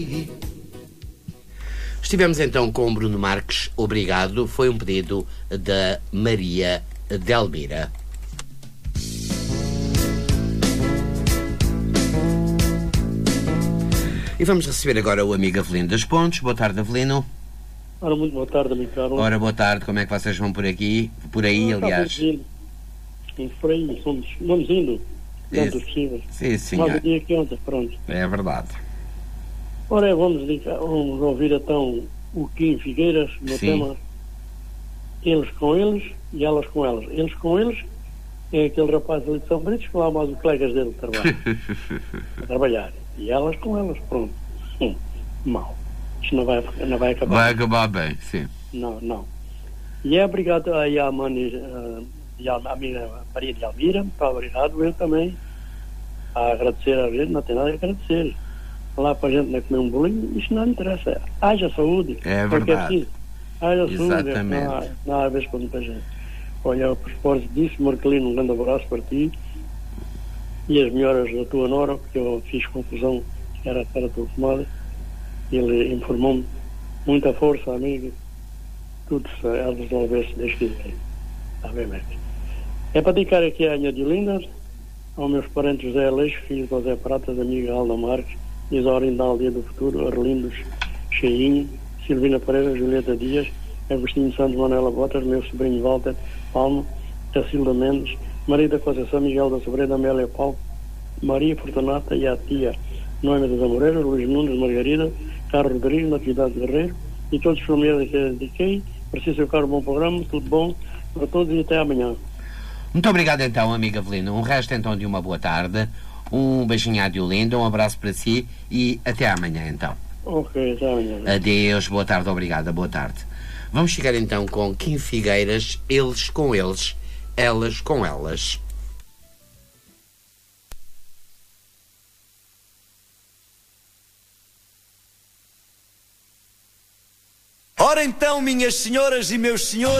Estivemos então com Bruno Marques, obrigado. Foi um pedido da Maria Delmira. E vamos receber agora o amigo Avelino das Pontes. Boa tarde, Avelino. Ora, muito boa tarde, amigo Carlos. Ora, boa tarde, como é que vocês vão por aqui? Por aí, aliás. Por aí, vamos indo, dentro do possível. Sim, senhor. Mais um dia que ontem, pronto. É verdade. Ora, vamos ouvir então o Kim Figueiras no tema Eles com Eles e Elas com Elas. Eles com Eles é aquele rapaz ali de São Brito que lá mais os colegas dele a trabalhar. E elas com elas, pronto. Mal. Isto não vai acabar. Vai acabar bem, sim. Não. E é obrigado aí à Mani, à minha Maria de Almira, está obrigado eu também a agradecer a gente, não tem nada a agradecer. Lá para a gente não comer um bolinho, isto não interessa. Haja saúde. É verdade. Haja saúde. Exatamente. Não há vez para muita gente. Olha, a propósito disso, Marcelino, um grande abraço para ti e as melhoras da tua nora, porque eu fiz confusão que era para a tua comadre. Ele informou-me, muita força, amigo, tudo se a resolver se Deus quiser. Está bem, mesmo. É para dedicar aqui a Anha de Olinda, aos meus parentes José Aleixo, filho de José Pratas, amiga Alda Marques, Isaurino da Aldeia do Futuro, Arlindos Cheinho, Silvina Pereira, Julieta Dias, Agostinho Santos, Manuela Botas, meu sobrinho Walter Palma, Tacilda Mendes, Maria da Conceição, Miguel da Sobreda, Amélia Paulo, Maria Fortunata e a tia Noemi das Amoreiras, Luís Nunes, Margarida, Carlos Rodrigues, Natividade Guerreiro e todos os familiares que eu dediquei. Preciso seu caro bom programa, tudo bom para todos e até amanhã. Muito obrigado então, amigo Avelino. Um resto então de uma boa tarde, um beijinho à Diolinda, um abraço para si e até amanhã então. Ok, até amanhã. Adeus, boa tarde, obrigada, boa tarde. Vamos chegar então com Kim Figueiras, Eles com Eles, Elas com Elas. Ora então, minhas senhoras e meus senhores,